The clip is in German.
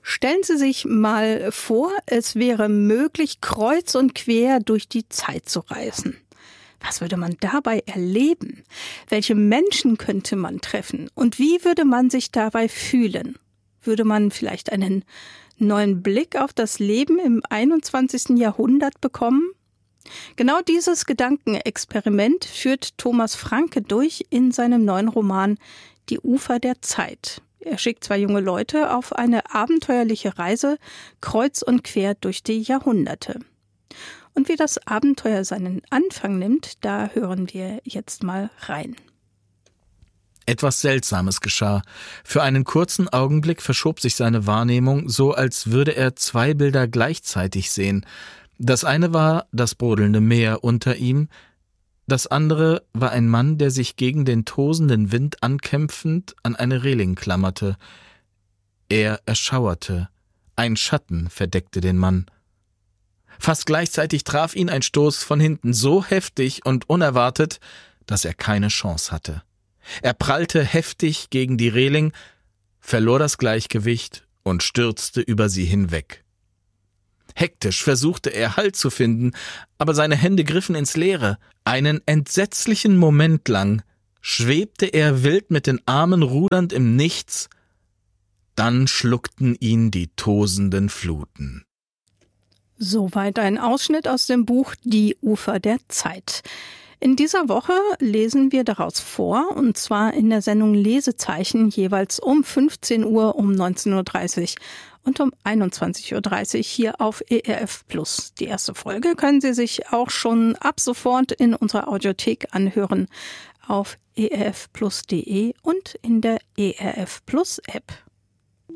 Stellen Sie sich mal vor, es wäre möglich, kreuz und quer durch die Zeit zu reisen. Was würde man dabei erleben? Welche Menschen könnte man treffen? Und wie würde man sich dabei fühlen? Würde man vielleicht einen neuen Blick auf das Leben im 21. Jahrhundert bekommen? Genau dieses Gedankenexperiment führt Thomas Franke durch in seinem neuen Roman Die Ufer der Zeit. Er schickt 2 junge Leute auf eine abenteuerliche Reise kreuz und quer durch die Jahrhunderte. Und wie das Abenteuer seinen Anfang nimmt, da hören wir jetzt mal rein. Etwas Seltsames geschah. Für einen kurzen Augenblick verschob sich seine Wahrnehmung, so als würde er 2 Bilder gleichzeitig sehen. Das eine war das brodelnde Meer unter ihm, das andere war ein Mann, der sich gegen den tosenden Wind ankämpfend an eine Reling klammerte. Er erschauerte. Ein Schatten verdeckte den Mann. Fast gleichzeitig traf ihn ein Stoß von hinten so heftig und unerwartet, dass er keine Chance hatte. Er prallte heftig gegen die Reling, verlor das Gleichgewicht und stürzte über sie hinweg. Hektisch versuchte er Halt zu finden, aber seine Hände griffen ins Leere. Einen entsetzlichen Moment lang schwebte er wild mit den Armen rudernd im Nichts, dann schluckten ihn die tosenden Fluten. Soweit ein Ausschnitt aus dem Buch Die Ufer der Zeit. In dieser Woche lesen wir daraus vor, und zwar in der Sendung Lesezeichen jeweils um 15 Uhr, um 19.30 Uhr und um 21.30 Uhr hier auf ERF+. Die erste Folge können Sie sich auch schon ab sofort in unserer Audiothek anhören auf erfplus.de und in der ERF Plus App.